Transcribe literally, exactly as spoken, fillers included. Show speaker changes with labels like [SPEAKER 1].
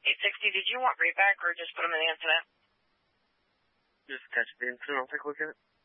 [SPEAKER 1] eight sixty, did you want readback or just put them in the incident?
[SPEAKER 2] Just catch the incident. I'll take a look at it.